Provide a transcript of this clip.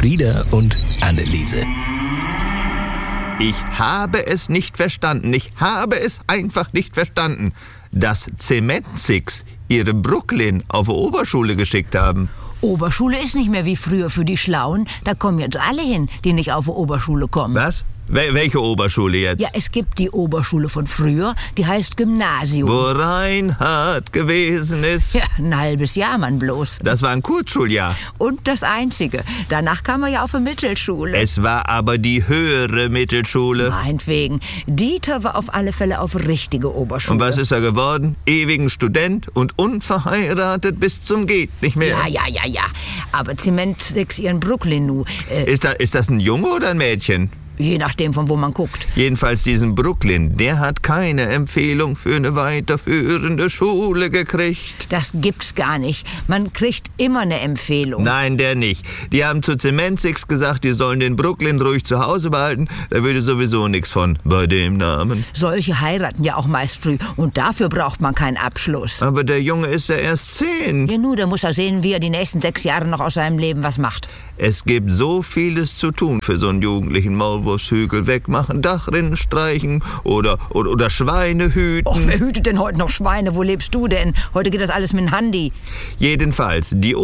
Frieda und Anneliese. Ich habe es nicht verstanden. Ich habe es einfach nicht verstanden, dass Zementsix ihre Brooklyn auf die Oberschule geschickt haben. Oberschule ist nicht mehr wie früher für die Schlauen. Da kommen jetzt alle hin, die nicht auf die Oberschule kommen. Was? Welche Oberschule jetzt? Ja, es gibt die Oberschule von früher, die heißt Gymnasium. Wo Reinhard gewesen ist. Ja, ein halbes Jahr, Mann, bloß. Das war ein Kurzschuljahr. Und das Einzige. Danach kam er ja auf eine Mittelschule. Es war aber die höhere Mittelschule. Meinetwegen. Dieter war auf alle Fälle auf richtige Oberschule. Und was ist er geworden? Ewigen Student und unverheiratet bis zum geht nicht mehr. Ja. Aber Zementsix ihren Brooklyn nu. Ist das ein Junge oder ein Mädchen? Je nachdem, von wo man guckt. Jedenfalls diesen Brooklyn, der hat keine Empfehlung für eine weiterführende Schule gekriegt. Das gibt's gar nicht. Man kriegt immer eine Empfehlung. Nein, der nicht. Die haben zu Zementsix gesagt, die sollen den Brooklyn ruhig zu Hause behalten. Da würde sowieso nichts von bei dem Namen. Solche heiraten ja auch meist früh. Und dafür braucht man keinen Abschluss. Aber der Junge ist ja erst 10. Ja, da muss er sehen, wie er die nächsten 6 Jahre noch aus seinem Leben was macht. Es gibt so vieles zu tun für so einen jugendlichen Maulwurfshügel wegmachen, Dachrinnen streichen oder Schweine hüten. Och, wer hütet denn heute noch Schweine? Wo lebst du denn? Heute geht das alles mit dem Handy. Jedenfalls, die